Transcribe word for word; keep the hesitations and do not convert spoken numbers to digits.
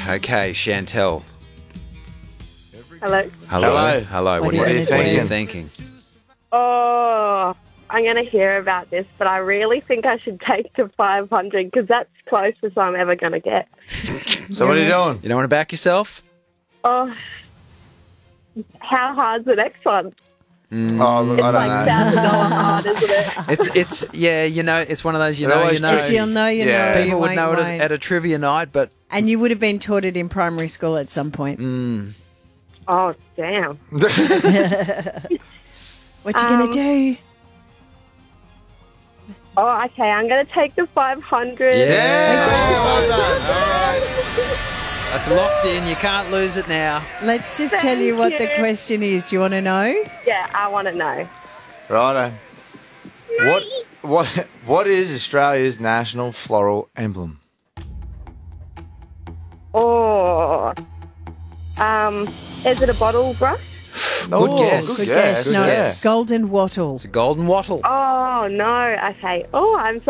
Okay, Chantel. Hello. Hello. Hello. Hello. What, What are are you, you what are you thinking? thinking? Oh, I'm going to hear about this, but I really think I should take to five hundred because that's closest I'm ever going to get. So what are you doing? You don't want to back yourself? Oh, how hard's the next one? Oh, look, It's I don't like know. one thousand dollars hard, isn't it? It's, it's yeah, you know, it's one of those, you They're know, you always know. tricky. It's you'll know, you Yeah. know. People you would won't, know it won't. at, at a trivia night, but And you would have been taught it in primary school at some point. Mm. Oh, damn. What you Um, going to do? Oh, okay, I'm going to take the five hundred. Yeah. Yeah, well done. that's locked in. You can't lose it now. Let's just tell you Thank what the you. question is. Do you want to know? Yeah, I want to know. Righto. What what what is Australia's national floral emblem? Oh, um, is it a bottle brush? Good guess. Good guess. guess. No, yeah. golden wattle. It's a golden wattle. Oh, no. Okay. Oh, I'm so